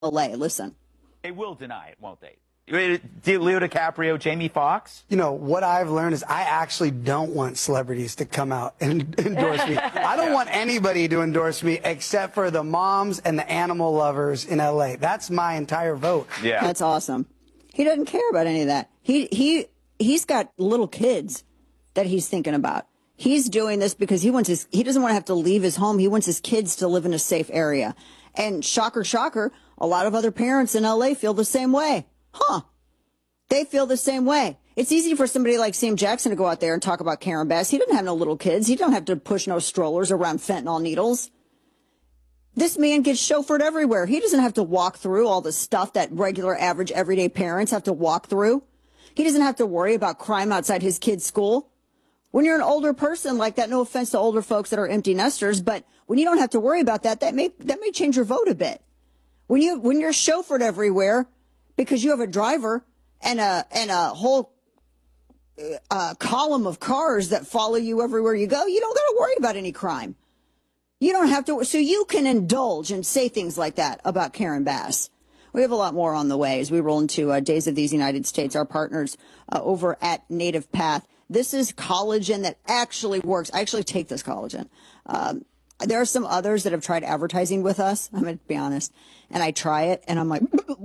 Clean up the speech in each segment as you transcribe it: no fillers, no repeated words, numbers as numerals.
LA. Listen. They will deny it, won't they? Leo DiCaprio, Jamie Foxx? You know, what I've learned is I actually don't want celebrities to come out and endorse me. I don't want anybody to endorse me except for the moms and the animal lovers in LA. That's my entire vote. Yeah. That's awesome. He doesn't care about any of that. He's got little kids that he's thinking about. He's doing this because he doesn't want to have to leave his home. He wants his kids to live in a safe area. And shocker, shocker, a lot of other parents in LA feel the same way. Huh. They feel the same way. It's easy for somebody like Sam Jackson to go out there and talk about Karen Bass. He doesn't have no little kids. He don't have to push no strollers around fentanyl needles. This man gets chauffeured everywhere. He doesn't have to walk through all the stuff that regular, average, everyday parents have to walk through. He doesn't have to worry about crime outside his kid's school. When you're an older person like that, no offense to older folks that are empty nesters, but when you don't have to worry about that, that may change your vote a bit. When you're chauffeured everywhere because you have a driver and a whole column of cars that follow you everywhere you go, you don't got to worry about any crime. You don't have to. So you can indulge and say things like that about Karen Bass. We have a lot more on the way as we roll into Days of These United States, our partners over at Native Path. This is collagen that actually works. I actually take this collagen. There are some others that have tried advertising with us. I'm going to be honest. And I try it and I'm like,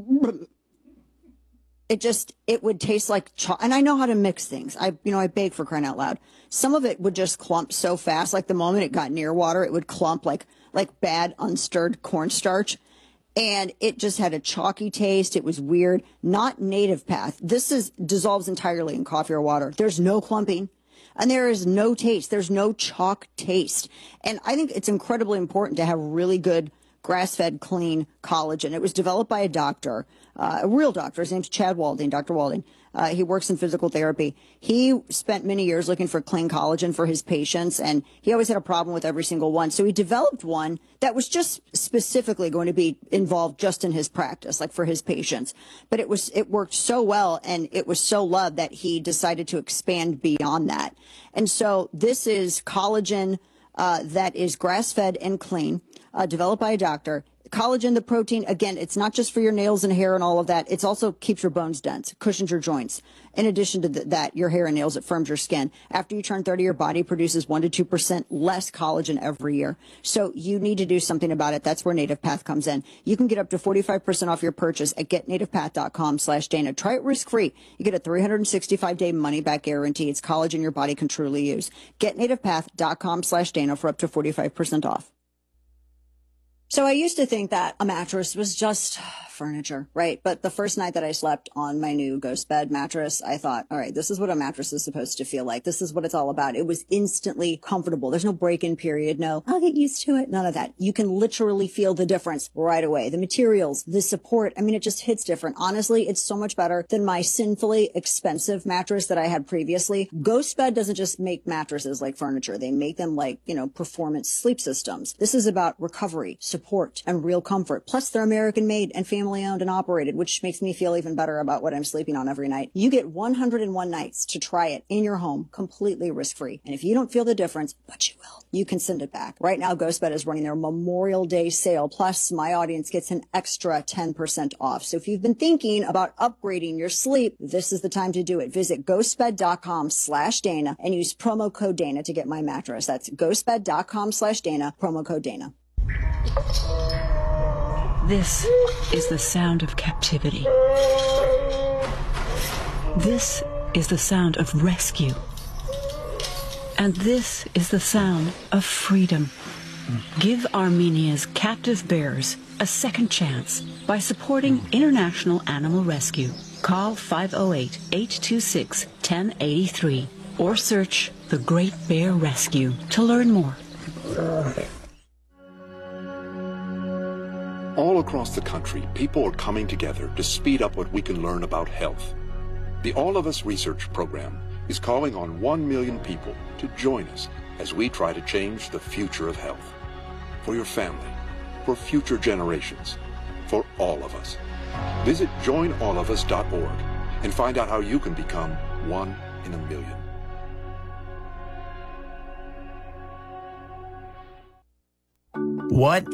it would taste like and I know how to mix things. I bake, for crying out loud. Some of it would just clump so fast. Like the moment it got near water, it would clump like bad unstirred cornstarch. And it just had a chalky taste. It was weird. Not Native Path. This dissolves entirely in coffee or water. There's no clumping. And there is no taste. There's no chalk taste. And I think it's incredibly important to have really good grass-fed, clean collagen. It was developed by a doctor, a real doctor. His name's Chad Walding, Dr. Walding. He works in physical therapy. He spent many years looking for clean collagen for his patients, and he always had a problem with every single one. So he developed one that was just specifically going to be involved just in his practice, like for his patients. But it worked so well, and it was so loved that he decided to expand beyond that. And so this is collagen that is grass-fed and clean, developed by a doctor. Collagen, the protein, again, it's not just for your nails and hair and all of that. It also keeps your bones dense, cushions your joints. In addition to that, your hair and nails, it firms your skin. After you turn 30, your body produces 1% to 2% less collagen every year. So you need to do something about it. That's where Native Path comes in. You can get up to 45% off your purchase at getnativepath.com/Dana. Try it risk-free. You get a 365-day money-back guarantee. It's collagen your body can truly use. Getnativepath.com/Dana for up to 45% off. So I used to think that a mattress was just furniture, right? But the first night that I slept on my new Ghost Bed mattress, I thought, all right, this is what a mattress is supposed to feel like. This is what it's all about. It was instantly comfortable. There's no break-in period. No, I'll get used to it. None of that. You can literally feel the difference right away. The materials, the support. I mean, it just hits different. Honestly, it's so much better than my sinfully expensive mattress that I had previously. Ghost Bed doesn't just make mattresses like furniture. They make them like, performance sleep systems. This is about recovery, support, and real comfort. Plus, they're American made and family owned and operated, which makes me feel even better about what I'm sleeping on every night. You get 101 nights to try it in your home, completely risk-free. And if you don't feel the difference, but you will, you can send it back. Right now, GhostBed is running their Memorial Day sale. Plus, my audience gets an extra 10% off. So if you've been thinking about upgrading your sleep, this is the time to do it. Visit ghostbed.com/Dana and use promo code Dana to get my mattress. That's ghostbed.com/Dana, promo code Dana. This is the sound of captivity. This is the sound of rescue. And this is the sound of freedom. Give Armenia's captive bears a second chance by supporting International Animal Rescue. Call 508-826-1083 or search The Great Bear Rescue to learn more. All across the country, people are coming together to speed up what we can learn about health. The All of Us Research Program is calling on 1 million people to join us as we try to change the future of health. For your family, for future generations, for all of us. Visit joinallofus.org and find out how you can become 1 in a million. What